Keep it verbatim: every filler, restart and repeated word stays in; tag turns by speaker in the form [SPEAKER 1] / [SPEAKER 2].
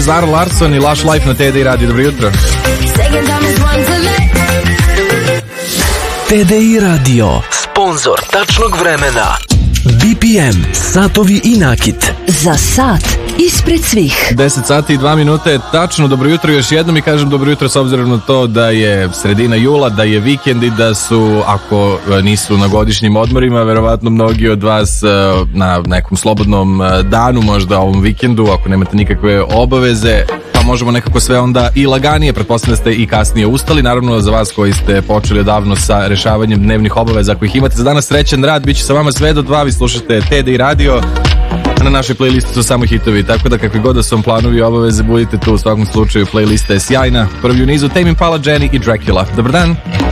[SPEAKER 1] je Zara Larsson i Lush Life na T D I Radio. Dobro jutro.
[SPEAKER 2] T D I Radio, sponzor tačnog vremena. B P M, satovi i nakit.
[SPEAKER 3] Za sat ispred svih.
[SPEAKER 1] deset sati i dva minuta je tačno. Dobro jutro još jednom i kažem dobro jutro s obzirom na to da je sredina jula, da je vikend i da su, ako nisu na godišnjim odmorima, verovatno mnogi od vas na nekom slobodnom danu, možda ovom vikendu, ako nemate nikakve obaveze, pa možemo nekako sve onda i laganije. Pretpostavljam da ste i kasnije ustali. Naravno, za vas koji ste počeli odavno sa rešavanjem dnevnih obaveza, ako ih imate za danas, srećan rad, bit će sa vama sve do dva. Vi slušate T D I Radio, na našoj playlisti su samo hitovi, tako da kakvi god da su vam planovi i obaveze, budite tu. U svakom slučaju, playlista je sjajna. Prvi u nizu Tame Impala, Jenny i Dracula. Dobar dan.